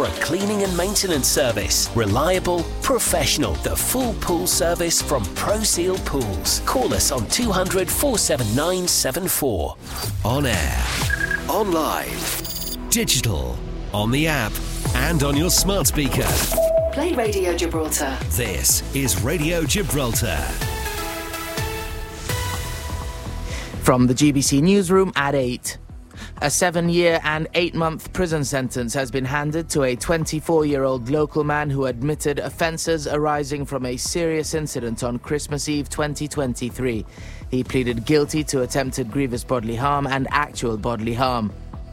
a cleaning and maintenance service. Reliable, professional. The full pool service from ProSeal Pools. Call us on 200 479 74. On air, online, digital, on the app, and on your smart speaker. Play Radio Gibraltar. This is Radio Gibraltar. From the GBC newsroom at 8. A 7-year and 8-month prison sentence has been handed to a 24-year-old local man who admitted offences arising from a serious incident on Christmas Eve 2023. He pleaded guilty to attempted grievous bodily harm and actual bodily harm.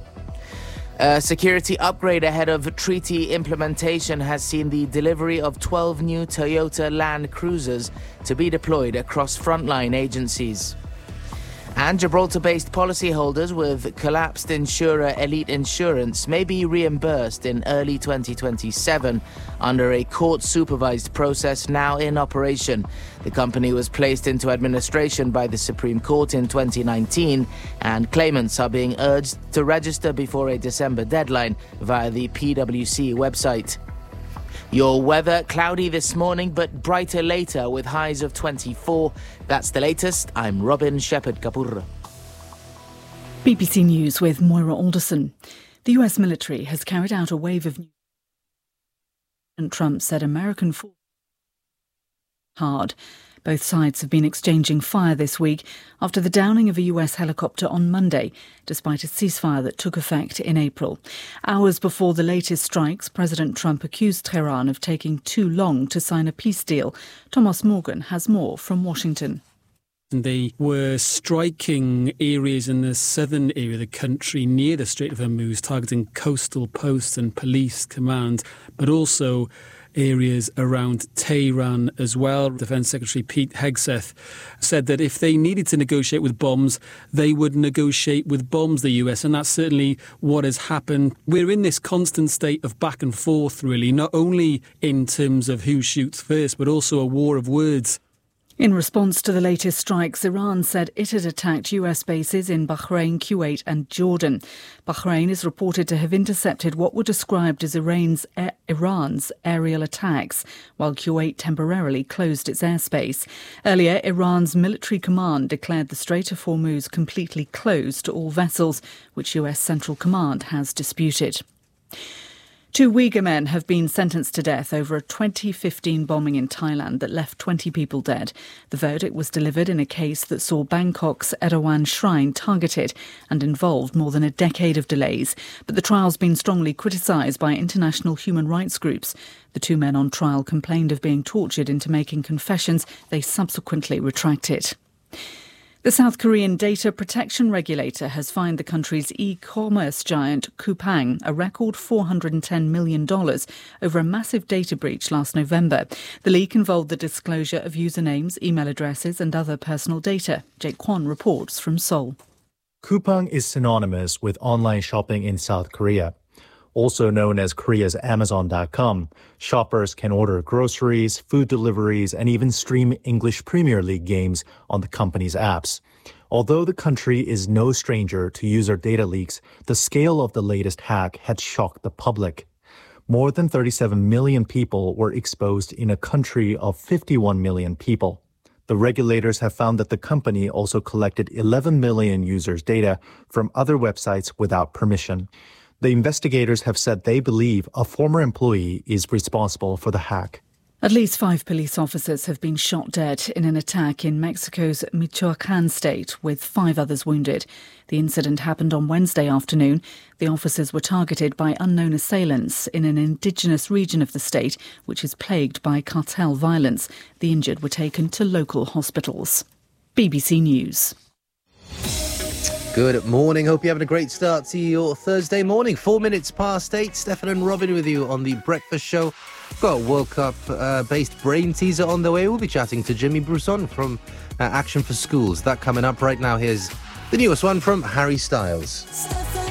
A security upgrade ahead of treaty implementation has seen the delivery of 12 new Toyota Land Cruisers to be deployed across frontline agencies. And Gibraltar-based policyholders with collapsed insurer Elite Insurance may be reimbursed in early 2027 under a court-supervised process now in operation. The company was placed into administration by the Supreme Court in 2019, and claimants are being urged to register before a December deadline via the PwC website. Your weather, cloudy this morning, but brighter later with highs of 24. That's the latest. I'm Robin Shepherd-Kapur. BBC News with Moira Alderson. The US military has carried out a wave of... And Trump said American forces hard. Both sides have been exchanging fire this week after the downing of a US helicopter on Monday, despite a ceasefire that took effect in April. Hours before the latest strikes, President Trump accused Tehran of taking too long to sign a peace deal. Thomas Morgan has more from Washington. They were striking areas in the southern area of the country near the Strait of Hormuz, targeting coastal posts and police command, but also areas around Tehran as well. Defence Secretary Pete Hegseth said that if they needed to negotiate with bombs, they would negotiate with bombs, the US, and that's certainly what has happened. We're in this constant state of back and forth, really, not only in terms of who shoots first, but also a war of words. In response to the latest strikes, Iran said it had attacked US bases in Bahrain, Kuwait and Jordan. Bahrain is reported to have intercepted what were described as Iran's aerial attacks, while Kuwait temporarily closed its airspace. Earlier, Iran's military command declared the Strait of Hormuz completely closed to all vessels, which US Central Command has disputed. 2 Uyghur men have been sentenced to death over a 2015 bombing in Thailand that left 20 people dead. The verdict was delivered in a case that saw Bangkok's Erawan Shrine targeted and involved more than a decade of delays. But the trial's been strongly criticised by international human rights groups. The 2 men on trial complained of being tortured into making confessions they subsequently retracted. The South Korean data protection regulator has fined the country's e-commerce giant Coupang a record $410 million over a massive data breach last November. The leak involved the disclosure of usernames, email addresses and other personal data. Jake Kwon reports from Seoul. Coupang is synonymous with online shopping in South Korea. Also known as Korea's Amazon.com, shoppers can order groceries, food deliveries, and even stream English Premier League games on the company's apps. Although the country is no stranger to user data leaks, the scale of the latest hack had shocked the public. More than 37 million people were exposed in a country of 51 million people. The regulators have found that the company also collected 11 million users' data from other websites without permission. The investigators have said they believe a former employee is responsible for the hack. At least 5 police officers have been shot dead in an attack in Mexico's Michoacán state, with 5 others wounded. The incident happened on Wednesday afternoon. The officers were targeted by unknown assailants in an indigenous region of the state, which is plagued by cartel violence. The injured were taken to local hospitals. BBC News. Good morning. Hope you're having a great start to your Thursday morning. 4 minutes past 8. Stefan and Robin with you on The Breakfast Show. Got a World Cup-based brain teaser on the way. We'll be chatting to Jimmy Brusson from Action for Schools. That coming up right now. Here's the newest one from Harry Styles.